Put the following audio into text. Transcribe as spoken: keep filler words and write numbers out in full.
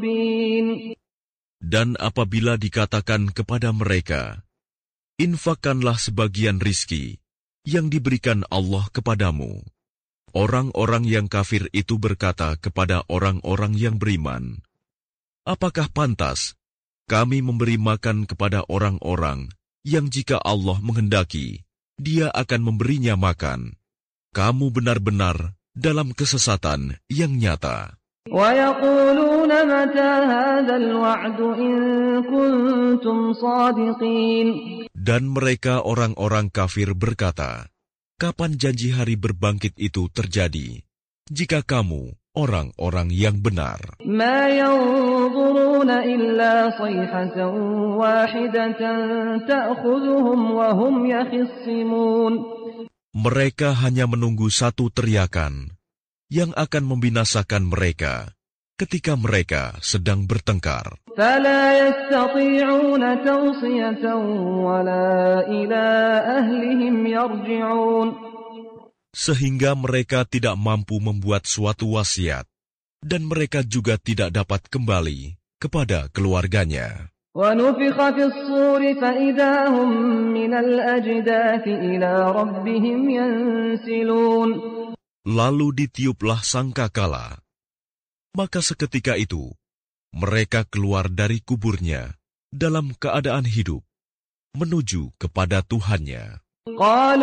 Dan apabila dikatakan kepada mereka, infakkanlah sebagian rizki yang diberikan Allah kepadamu. Orang-orang yang kafir itu berkata kepada orang-orang yang beriman, apakah pantas kami memberi makan kepada orang-orang yang jika Allah menghendaki, Dia akan memberinya makan? Kamu benar-benar dalam kesesatan yang nyata. وَيَقُولُونَ مَتَى هَذَا الْوَعْدُ إِن كُنتُمْ صَادِقِينَ. Dan mereka orang-orang kafir berkata, kapan janji hari berbangkit itu terjadi, jika kamu orang-orang yang benar? مَا يَنظُرُونَ إِلَّا صَيْحَةً وَاحِدَةً تَأْخُذُهُمْ وَهُمْ يَخِصِّمُونَ. Mereka hanya menunggu satu teriakan yang akan membinasakan mereka ketika mereka sedang bertengkar. فَلَا يَسْتَطِيعُونَ تَوْصِيَةً وَلَا إِلَى أَهْلِهِمْ يَرْجِعُونَ. Sehingga mereka tidak mampu membuat suatu wasiat, dan mereka juga tidak dapat kembali kepada keluarganya. وَنُفِخَ فِي الصُّورِ فَإِذَا هُمْ مِنَ الْأَجْدَاثِ إِلَى رَبِّهِمْ يَنْسِلُونَ. Lalu ditiuplah sangkakala. Maka seketika itu, mereka keluar dari kuburnya dalam keadaan hidup, menuju kepada Tuhannya.